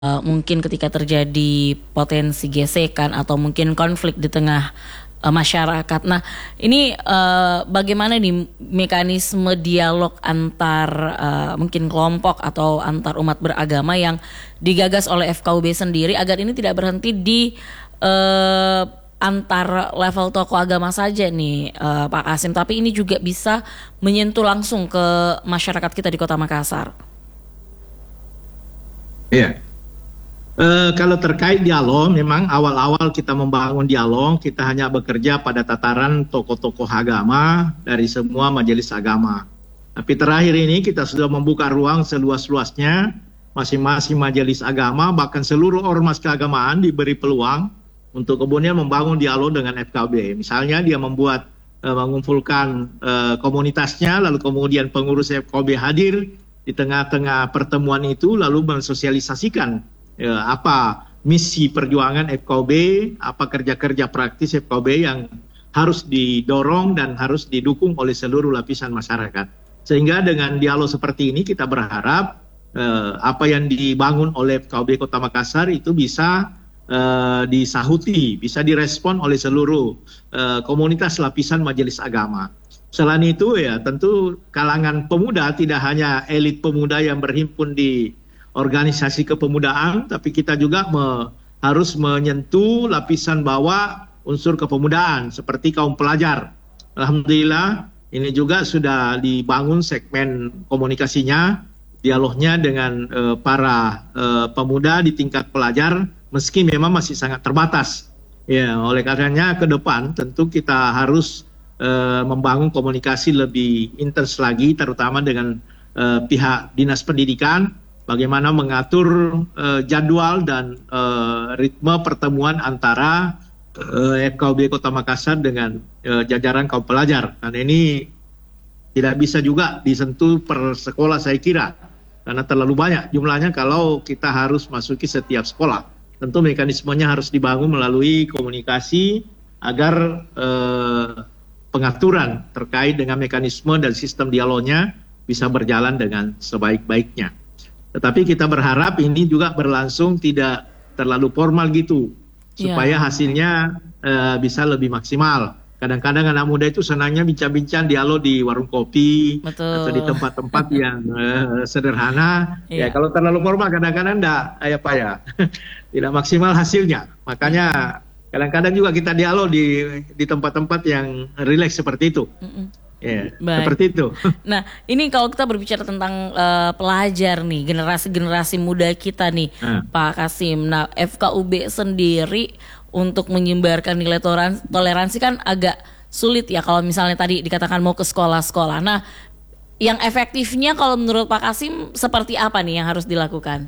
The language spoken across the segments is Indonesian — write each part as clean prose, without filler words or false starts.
mungkin ketika terjadi potensi gesekan atau mungkin konflik di tengah masyarakat. Nah, ini bagaimana nih mekanisme dialog antar mungkin kelompok atau antar umat beragama yang digagas oleh FKUB sendiri agar ini tidak berhenti di antar level tokoh agama saja nih, Pak Kasim, tapi ini juga bisa menyentuh langsung ke masyarakat kita di Kota Makassar. Iya. Kalau terkait dialog, memang awal-awal kita membangun dialog, kita hanya bekerja pada tataran tokoh-tokoh agama dari semua majelis agama. Tapi terakhir ini kita sudah membuka ruang seluas-luasnya, masing-masing majelis agama, bahkan seluruh ormas keagamaan diberi peluang untuk kemudian membangun dialog dengan FKUB. Misalnya dia mengumpulkan komunitasnya, lalu kemudian pengurus FKUB hadir di tengah-tengah pertemuan itu, lalu mensosialisasikan apa misi perjuangan FKUB, apa kerja-kerja praktis FKUB yang harus didorong dan harus didukung oleh seluruh lapisan masyarakat. Sehingga dengan dialog seperti ini kita berharap apa yang dibangun oleh FKUB Kota Makassar itu bisa disahuti, bisa direspon oleh seluruh komunitas lapisan majelis agama. Selain itu ya tentu kalangan pemuda, tidak hanya elit pemuda yang berhimpun di organisasi kepemudaan, tapi kita juga harus menyentuh lapisan bawah unsur kepemudaan seperti kaum pelajar. Alhamdulillah ini juga sudah dibangun segmen komunikasinya, dialognya dengan para pemuda di tingkat pelajar, meski memang masih sangat terbatas. Ya, oleh karenanya ke depan tentu kita harus membangun komunikasi lebih intens lagi, terutama dengan pihak dinas pendidikan, bagaimana mengatur jadwal dan ritme pertemuan antara FKUB Kota Makassar dengan jajaran kaum pelajar. Dan ini tidak bisa juga disentuh per sekolah saya kira, karena terlalu banyak jumlahnya kalau kita harus masuki setiap sekolah. Tentu mekanismenya harus dibangun melalui komunikasi agar pengaturan terkait dengan mekanisme dan sistem dialognya bisa berjalan dengan sebaik-baiknya. Tetapi kita berharap ini juga berlangsung tidak terlalu formal gitu, supaya hasilnya bisa lebih maksimal. Kadang-kadang anak muda itu senangnya bincang-bincang dialog di warung kopi, atau di tempat-tempat yang sederhana. Ya kalau terlalu formal kadang-kadang tidak maksimal hasilnya. Makanya kadang-kadang juga kita dialog di tempat-tempat yang rileks seperti itu. Ya, seperti itu. Nah, ini kalau kita berbicara tentang pelajar nih, generasi-generasi muda kita nih, Pak Kasim. Nah, FKUB sendiri untuk menyebarkan nilai toleransi kan agak sulit ya kalau misalnya tadi dikatakan mau ke sekolah-sekolah. Nah, yang efektifnya kalau menurut Pak Kasim seperti apa nih yang harus dilakukan?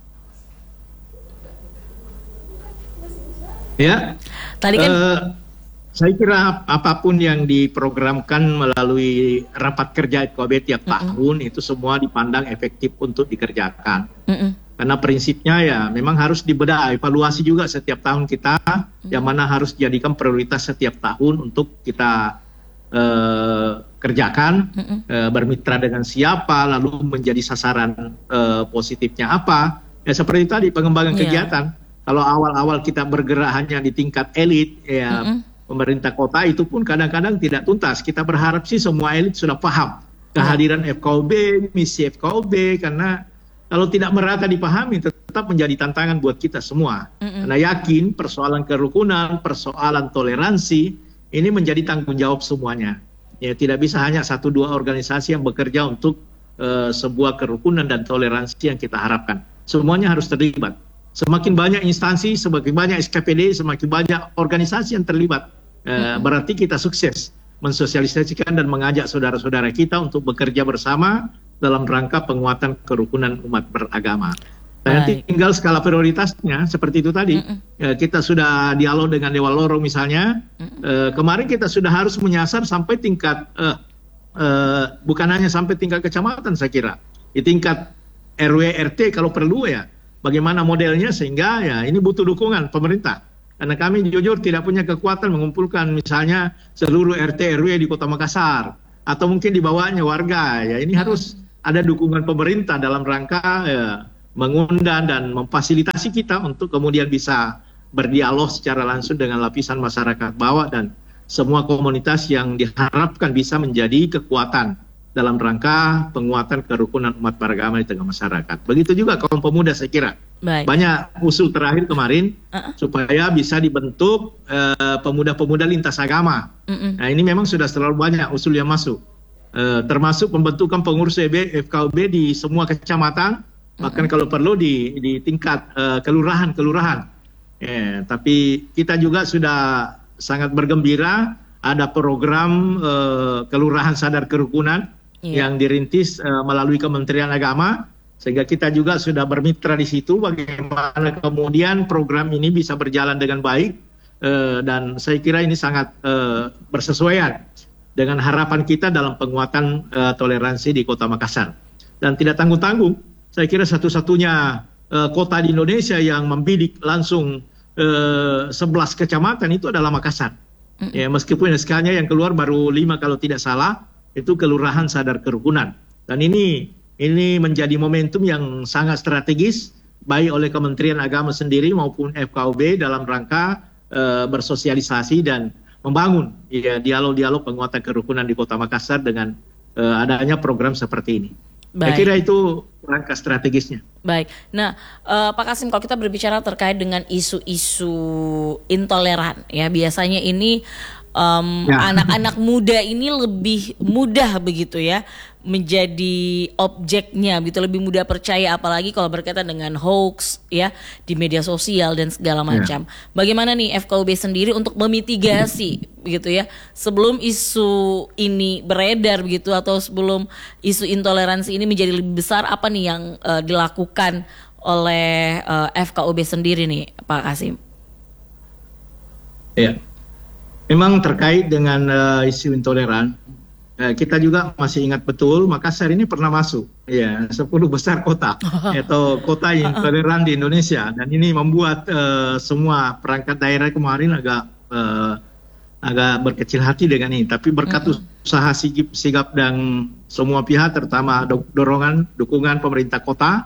Ya, tadi kan saya kira apapun yang diprogramkan melalui rapat kerja FKUB tiap tahun itu semua dipandang efektif untuk dikerjakan. Karena prinsipnya ya memang harus dibedah, evaluasi juga setiap tahun kita, yang mana harus dijadikan prioritas setiap tahun untuk kita kerjakan, bermitra dengan siapa, lalu menjadi sasaran positifnya apa. Ya seperti tadi pengembangan kegiatan. Kalau awal-awal kita bergerak hanya di tingkat elit, ya pemerintah kota itu pun kadang-kadang tidak tuntas. Kita berharap sih semua elit sudah paham kehadiran FKUB, misi FKUB, karena kalau tidak merata dipahami tetap menjadi tantangan buat kita semua. Karena yakin persoalan kerukunan, persoalan toleransi ini menjadi tanggung jawab semuanya. Ya tidak bisa hanya 1-2 organisasi yang bekerja untuk sebuah kerukunan dan toleransi yang kita harapkan. Semuanya harus terlibat. Semakin banyak instansi, semakin banyak SKPD, semakin banyak organisasi yang terlibat. Berarti kita sukses mensosialisasikan dan mengajak saudara-saudara kita untuk bekerja bersama dalam rangka penguatan kerukunan umat beragama. Dan nanti tinggal skala prioritasnya seperti itu tadi. Kita sudah dialog dengan Dewa Lorong misalnya. Kemarin kita sudah harus menyasar sampai tingkat bukan hanya sampai tingkat kecamatan saya kira. Di tingkat RW RT kalau perlu ya. Bagaimana modelnya sehingga ya ini butuh dukungan pemerintah. Karena kami jujur tidak punya kekuatan mengumpulkan misalnya seluruh RT RW di Kota Makassar atau mungkin di bawahnya warga. Ya ini harus ada dukungan pemerintah dalam rangka mengundang dan memfasilitasi kita untuk kemudian bisa berdialog secara langsung dengan lapisan masyarakat bawah dan semua komunitas yang diharapkan bisa menjadi kekuatan dalam rangka penguatan kerukunan umat beragama di tengah masyarakat. Begitu juga kaum pemuda saya kira. Baik. Banyak usul terakhir kemarin supaya bisa dibentuk pemuda-pemuda lintas agama. Nah ini memang sudah terlalu banyak usul yang masuk. Termasuk pembentukan pengurus FKUB di semua kecamatan, bahkan kalau perlu di tingkat kelurahan. Tapi kita juga sudah sangat bergembira ada program kelurahan sadar kerukunan yang dirintis melalui Kementerian Agama, sehingga kita juga sudah bermitra di situ bagaimana kemudian program ini bisa berjalan dengan baik, dan saya kira ini sangat bersesuaian dengan harapan kita dalam penguatan toleransi di Kota Makassar. Dan tidak tanggung-tanggung, saya kira satu-satunya kota di Indonesia yang membidik langsung 11 kecamatan itu adalah Makassar. Ya, meskipun SK-nya yang keluar baru 5 kalau tidak salah, itu kelurahan sadar kerukunan. Dan ini menjadi momentum yang sangat strategis baik oleh Kementerian Agama sendiri maupun FKUB dalam rangka bersosialisasi dan membangun dialog-dialog penguatan kerukunan di Kota Makassar dengan adanya program seperti ini. Saya kira itu rangka strategisnya. Baik. Nah, Pak Kasim, kalau kita berbicara terkait dengan isu-isu intoleran, ya biasanya ini anak-anak muda ini lebih mudah begitu ya menjadi objeknya, gitu, lebih mudah percaya, apalagi kalau berkaitan dengan hoax ya di media sosial dan segala macam. Bagaimana nih FKUB sendiri untuk memitigasi begitu ya sebelum isu ini beredar begitu, atau sebelum isu intoleransi ini menjadi lebih besar, apa nih yang dilakukan oleh FKUB sendiri nih Pak Kasim? Ya, memang terkait dengan isu intoleran, kita juga masih ingat betul Makassar ini pernah masuk 10 besar kota atau kota intoleran di Indonesia, dan ini membuat semua perangkat daerah kemarin agak berkecil hati dengan ini. Tapi berkat usaha sigap dan semua pihak, terutama dukungan pemerintah kota,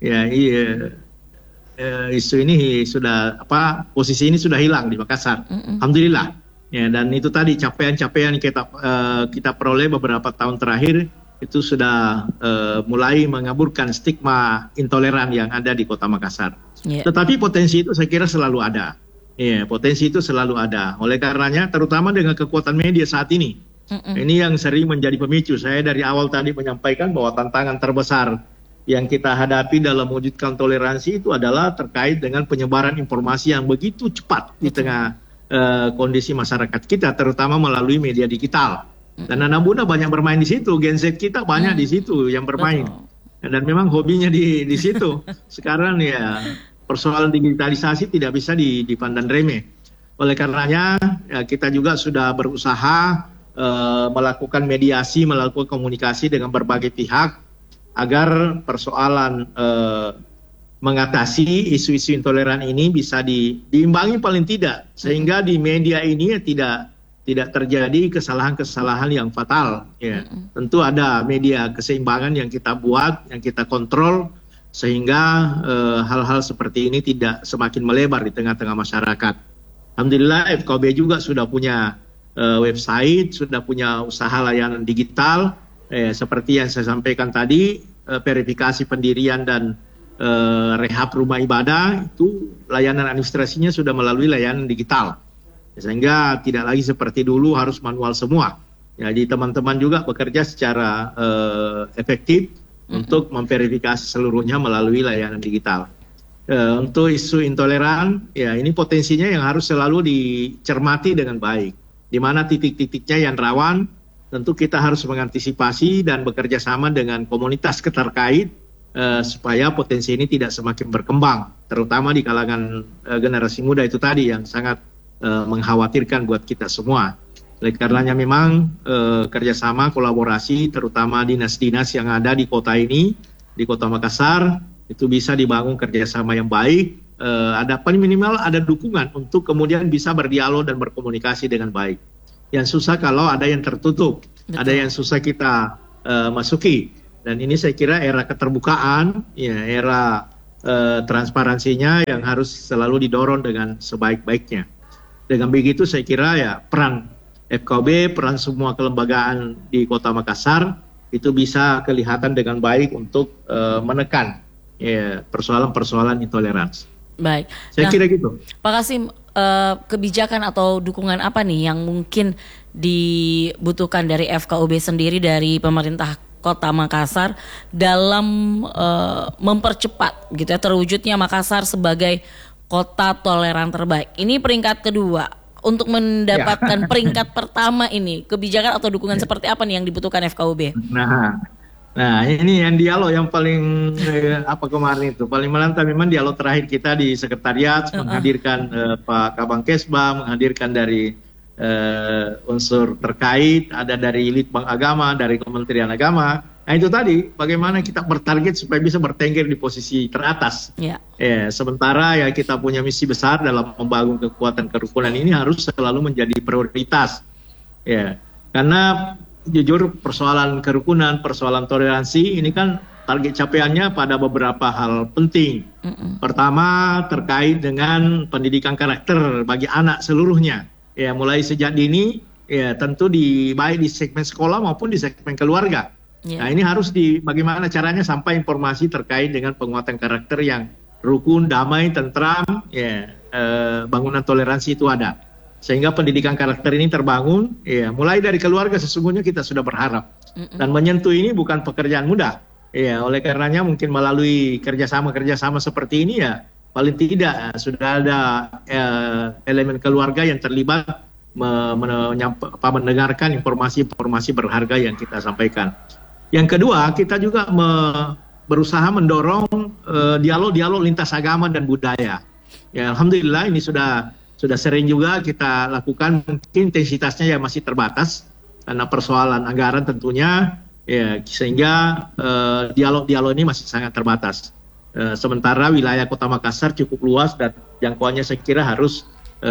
isu ini sudah posisi ini sudah hilang di Makassar. Alhamdulillah. Ya, dan itu tadi capaian-capaian kita peroleh beberapa tahun terakhir itu sudah mulai mengaburkan stigma intoleran yang ada di Kota Makassar. Tetapi potensi itu saya kira selalu ada. Potensi itu selalu ada. Oleh karenanya, terutama dengan kekuatan media saat ini, ini yang sering menjadi pemicu. Saya dari awal tadi menyampaikan bahwa tantangan terbesar yang kita hadapi dalam mewujudkan toleransi itu adalah terkait dengan penyebaran informasi yang begitu cepat di tengah kondisi masyarakat kita, terutama melalui media digital. Dan anak muda banyak bermain di situ, Gen Z kita banyak di situ yang bermain. Dan memang hobinya di situ. Sekarang ya persoalan digitalisasi tidak bisa dipandang remeh. Oleh karenanya kita juga sudah berusaha melakukan mediasi, melakukan komunikasi dengan berbagai pihak agar persoalan mengatasi isu-isu intoleran ini bisa diimbangi paling tidak, sehingga di media ini tidak terjadi kesalahan-kesalahan yang fatal. Tentu ada media keseimbangan yang kita buat, yang kita kontrol, sehingga hal-hal seperti ini tidak semakin melebar di tengah-tengah masyarakat. Alhamdulillah FKUB juga sudah punya website, sudah punya usaha layanan digital, seperti yang saya sampaikan tadi, verifikasi pendirian dan rehab rumah ibadah, itu layanan administrasinya sudah melalui layanan digital, sehingga tidak lagi seperti dulu harus manual semua. Jadi teman-teman juga bekerja secara efektif untuk memverifikasi seluruhnya melalui layanan digital. Untuk isu intoleran, ini potensinya yang harus selalu dicermati dengan baik. Di mana titik-titiknya yang rawan, tentu kita harus mengantisipasi dan bekerja sama dengan komunitas terkait supaya potensi ini tidak semakin berkembang, terutama di kalangan generasi muda itu tadi yang sangat mengkhawatirkan buat kita semua. Oleh karenanya memang kerjasama, kolaborasi, terutama dinas-dinas yang ada di kota ini, di Kota Makassar, itu bisa dibangun kerjasama yang baik. Ada paling minimal ada dukungan untuk kemudian bisa berdialog dan berkomunikasi dengan baik. Yang susah kalau ada yang tertutup, ada yang susah kita masuki. Dan ini saya kira era keterbukaan, era transparansinya yang harus selalu didorong dengan sebaik-baiknya. Dengan begitu saya kira ya peran FKUB, peran semua kelembagaan di Kota Makassar itu bisa kelihatan dengan baik untuk menekan persoalan-persoalan intoleransi. Baik. Saya kira gitu. Pak Kasim, kebijakan atau dukungan apa nih yang mungkin dibutuhkan dari FKUB sendiri, dari pemerintah Kota Makassar dalam mempercepat gitu ya terwujudnya Makassar sebagai kota toleran terbaik? Ini peringkat kedua. Untuk mendapatkan peringkat pertama ini, kebijakan atau dukungan seperti apa nih yang dibutuhkan FKUB? Nah ini yang dialog yang paling kemarin itu paling menantang memang dialog terakhir kita di sekretariat menghadirkan Pak Kabang Kesbah, menghadirkan dari unsur terkait, ada dari Litbang Agama, dari Kementerian Agama. Nah itu tadi bagaimana kita bertarget supaya bisa bertengger di posisi teratas. Sementara ya kita punya misi besar dalam membangun kekuatan kerukunan ini harus selalu menjadi prioritas. Karena jujur persoalan kerukunan, persoalan toleransi ini kan target capaiannya pada beberapa hal penting. Pertama terkait dengan pendidikan karakter bagi anak seluruhnya. Mulai sejak dini tentu baik di segmen sekolah maupun di segmen keluarga. Nah ini harus bagaimana caranya sampai informasi terkait dengan penguatan karakter yang rukun, damai, tentram, bangunan toleransi itu ada. Sehingga pendidikan karakter ini terbangun, mulai dari keluarga sesungguhnya kita sudah berharap. Dan menyentuh ini bukan pekerjaan mudah. Oleh karenanya mungkin melalui kerjasama seperti ini paling tidak sudah ada elemen keluarga yang terlibat mendengarkan informasi-informasi berharga yang kita sampaikan. Yang kedua, kita juga berusaha mendorong dialog-dialog lintas agama dan budaya. Alhamdulillah ini sudah sering juga kita lakukan, mungkin intensitasnya masih terbatas karena persoalan anggaran tentunya, sehingga dialog-dialog ini masih sangat terbatas. Sementara wilayah Kota Makassar cukup luas dan jangkauannya saya kira harus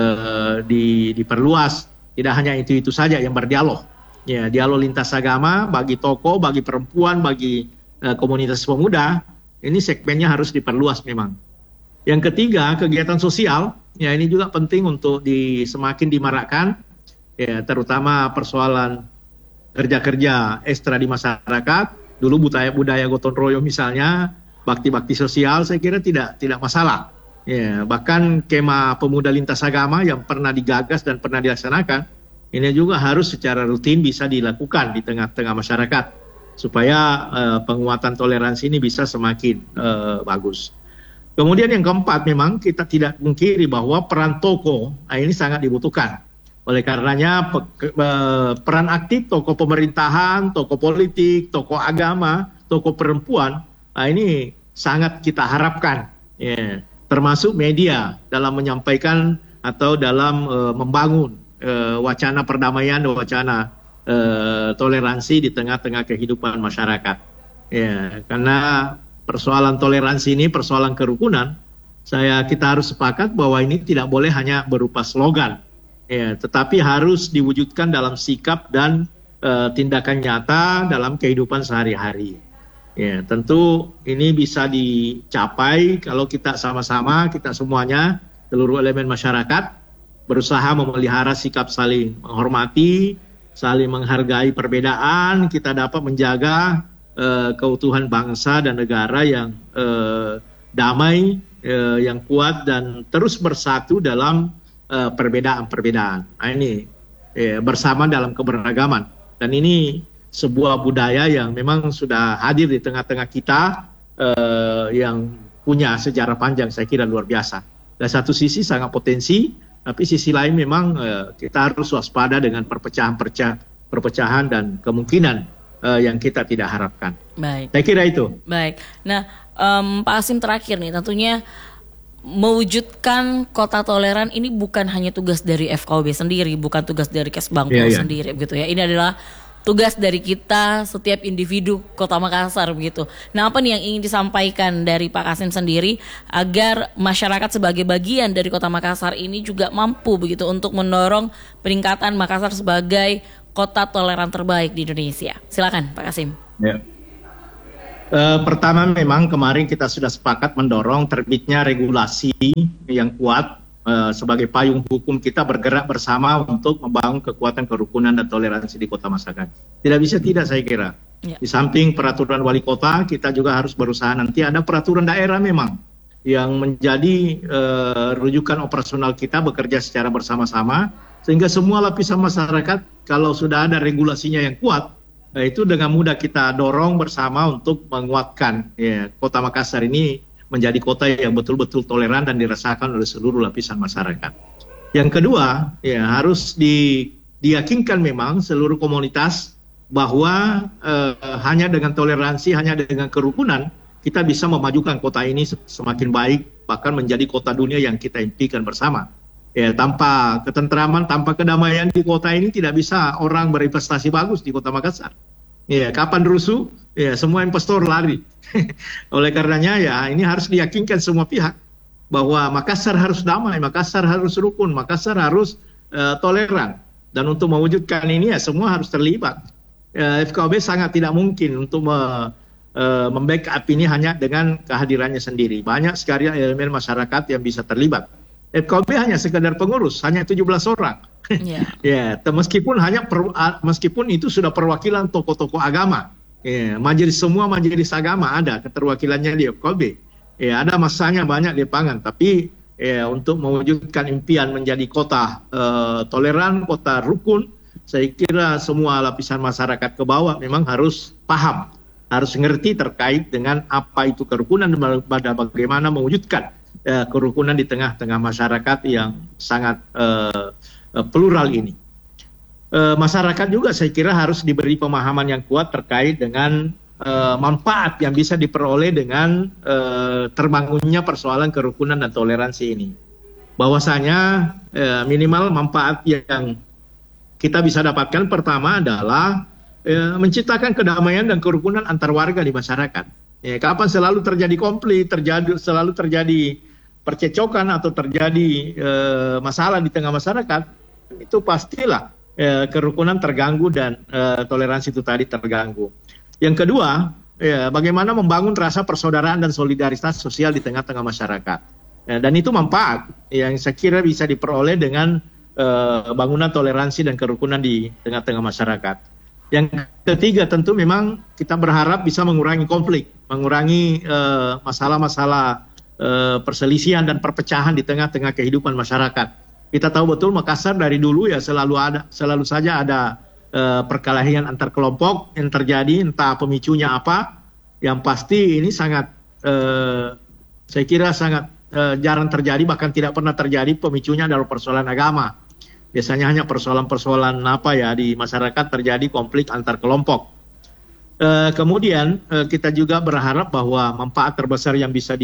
diperluas. Tidak hanya itu saja yang berdialog. Dialog lintas agama bagi tokoh, bagi perempuan, bagi komunitas pemuda, ini segmennya harus diperluas memang. Yang ketiga, kegiatan sosial, ini juga penting untuk semakin dimarakkan, terutama persoalan kerja-kerja ekstra di masyarakat. Dulu budaya gotong royong misalnya, bakti-bakti sosial saya kira tidak masalah. Bahkan kema pemuda lintas agama yang pernah digagas dan pernah dilaksanakan, ini juga harus secara rutin bisa dilakukan di tengah-tengah masyarakat supaya penguatan toleransi ini bisa semakin bagus. Kemudian yang keempat, memang kita tidak mungkiri bahwa peran tokoh ini sangat dibutuhkan. Oleh karenanya peran aktif tokoh pemerintahan, tokoh politik, tokoh agama, tokoh perempuan ini sangat kita harapkan, termasuk media dalam menyampaikan atau dalam membangun wacana perdamaian, wacana toleransi di tengah-tengah kehidupan masyarakat. Karena persoalan toleransi ini persoalan kerukunan, kita harus sepakat bahwa ini tidak boleh hanya berupa slogan, tetapi harus diwujudkan dalam sikap dan tindakan nyata dalam kehidupan sehari-hari. Tentu ini bisa dicapai kalau kita sama-sama, kita semuanya, seluruh elemen masyarakat berusaha memelihara sikap saling menghormati, saling menghargai perbedaan, kita dapat menjaga keutuhan bangsa dan negara yang damai, yang kuat dan terus bersatu dalam perbedaan-perbedaan. Nah, ini bersama dalam keberagaman. Dan ini sebuah budaya yang memang sudah hadir di tengah-tengah kita, yang punya sejarah panjang, saya kira luar biasa. Dari satu sisi sangat potensi, tapi sisi lain memang kita harus waspada dengan perpecahan dan kemungkinan yang kita tidak harapkan. Baik. Saya kira itu. Baik. Nah, Pak Kasim terakhir nih, tentunya mewujudkan kota toleran ini bukan hanya tugas dari FKUB sendiri, bukan tugas dari Kesbangpol sendiri, begitu ya. Ini adalah tugas dari kita setiap individu Kota Makassar begitu. Nah, apa nih yang ingin disampaikan dari Pak Kasim sendiri agar masyarakat sebagai bagian dari Kota Makassar ini juga mampu begitu untuk mendorong peningkatan Makassar sebagai kota toleran terbaik di Indonesia. Silakan Pak Kasim. Pertama memang kemarin kita sudah sepakat mendorong terbitnya regulasi yang kuat sebagai payung hukum kita bergerak bersama untuk membangun kekuatan kerukunan dan toleransi di Kota Masyarakat. Tidak bisa tidak saya kira. Ya. Di samping peraturan wali kota, kita juga harus berusaha nanti ada peraturan daerah memang yang menjadi rujukan operasional kita bekerja secara bersama-sama sehingga semua lapisan masyarakat kalau sudah ada regulasinya yang kuat, itu dengan mudah kita dorong bersama untuk menguatkan Kota Makassar ini menjadi kota yang betul-betul toleran dan dirasakan oleh seluruh lapisan masyarakat. Yang kedua, harus diyakinkan memang seluruh komunitas bahwa hanya dengan toleransi, hanya dengan kerukunan, kita bisa memajukan kota ini semakin baik, bahkan menjadi kota dunia yang kita impikan bersama. Tanpa ketentraman, tanpa kedamaian di kota ini tidak bisa orang berinvestasi bagus di Kota Makassar. Kapan rusuh, semua investor lari. Oleh karenanya ini harus diyakinkan semua pihak bahwa Makassar harus damai, Makassar harus rukun, Makassar harus toleran. Dan untuk mewujudkan ini semua harus terlibat. FKUB sangat tidak mungkin untuk membackup ini hanya dengan kehadirannya sendiri. Banyak sekali elemen masyarakat yang bisa terlibat. FKUB hanya sekedar pengurus, hanya 17 orang. Meskipun itu sudah perwakilan tokoh-tokoh agama. Semua majelis agama ada keterwakilannya di FKUB. Ada masanya banyak di lapangan, tapi untuk mewujudkan impian menjadi kota toleran, kota rukun, saya kira semua lapisan masyarakat ke bawah memang harus paham, harus ngerti terkait dengan apa itu kerukunan dan bagaimana mewujudkan kerukunan di tengah-tengah masyarakat yang sangat plural ini. Masyarakat juga saya kira harus diberi pemahaman yang kuat terkait dengan manfaat yang bisa diperoleh dengan terbangunnya persoalan kerukunan dan toleransi ini. Bahwasanya minimal manfaat yang kita bisa dapatkan pertama adalah menciptakan kedamaian dan kerukunan antar warga di masyarakat. Kapan selalu terjadi konflik, selalu terjadi percecokan atau terjadi masalah di tengah masyarakat, itu pastilah kerukunan terganggu dan toleransi itu tadi terganggu. Yang kedua, bagaimana membangun rasa persaudaraan dan solidaritas sosial di tengah-tengah masyarakat. Dan itu manfaat yang saya kira bisa diperoleh dengan bangunan toleransi dan kerukunan di tengah-tengah masyarakat. Yang ketiga tentu memang kita berharap bisa mengurangi konflik, mengurangi masalah-masalah perselisihan dan perpecahan di tengah-tengah kehidupan masyarakat. Kita tahu betul Makassar dari dulu selalu saja ada perkelahian antar kelompok yang terjadi, entah pemicunya apa. Yang pasti ini sangat saya kira sangat jarang terjadi, bahkan tidak pernah terjadi pemicunya adalah persoalan agama. Biasanya hanya persoalan-persoalan di masyarakat terjadi konflik antar kelompok. Kemudian kita juga berharap bahwa manfaat terbesar yang bisa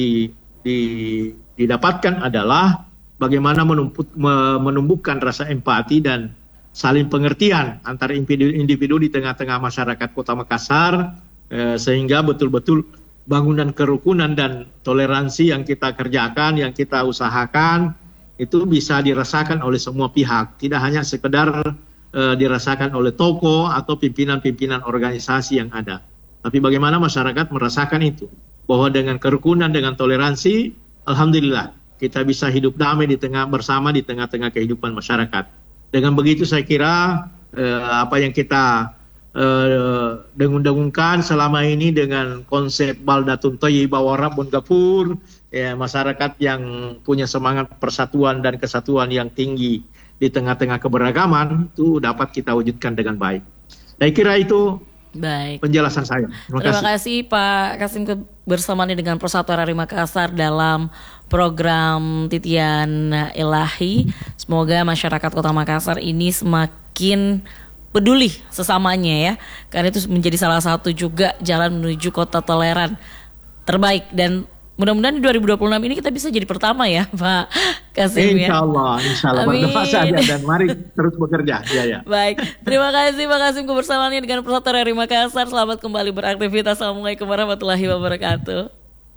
didapatkan adalah bagaimana menumbuhkan rasa empati dan saling pengertian antara individu di tengah-tengah masyarakat Kota Makassar, sehingga betul-betul bangunan kerukunan dan toleransi yang kita kerjakan, yang kita usahakan, itu bisa dirasakan oleh semua pihak, tidak hanya sekedar dirasakan oleh tokoh atau pimpinan-pimpinan organisasi yang ada. Tapi bagaimana masyarakat merasakan itu, bahwa dengan kerukunan, dengan toleransi, alhamdulillah kita bisa hidup damai bersama di tengah-tengah kehidupan masyarakat. Dengan begitu saya kira apa yang kita dengung-dengungkan selama ini dengan konsep Baldatun Thayyibah wa Rabbun Ghafur, masyarakat yang punya semangat persatuan dan kesatuan yang tinggi di tengah-tengah keberagaman, itu dapat kita wujudkan dengan baik. Saya kira itu penjelasan saya. Terima kasih Pak Kasim kebersamaannya dengan Persatuan RRI Makassar dalam program Titian Ilahi. Semoga masyarakat Kota Makassar ini semakin peduli sesamanya ya, karena itu menjadi salah satu juga jalan menuju kota toleran terbaik. Dan mudah-mudahan di 2026 ini kita bisa jadi pertama ya Pak Kasim. Insya Allah berdoa saja dan mari terus bekerja. Ya. Baik, terima kasih Pak Kasim kebersamaannya dengan Persatuan RRI Makassar. Selamat kembali beraktivitas. Assalamualaikum warahmatullahi wabarakatuh.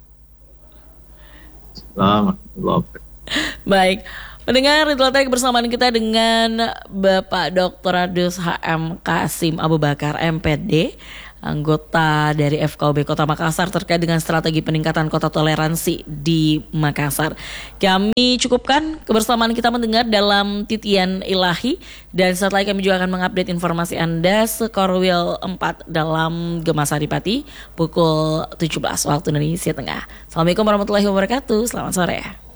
Selamat. Baik, mendengar Ritual Tech bersamaan kita dengan Bapak Dr. Adus HM Kasim Abu Bakar MPD, anggota dari FKUB Kota Makassar terkait dengan strategi peningkatan kota toleransi di Makassar. Kami cukupkan kebersamaan kita mendengar dalam Titian Ilahi, dan setelah kami juga akan mengupdate informasi Anda Sekorwil 4 dalam Gema Saripati pukul 17 waktu Indonesia Tengah. Assalamualaikum warahmatullahi wabarakatuh. Selamat sore.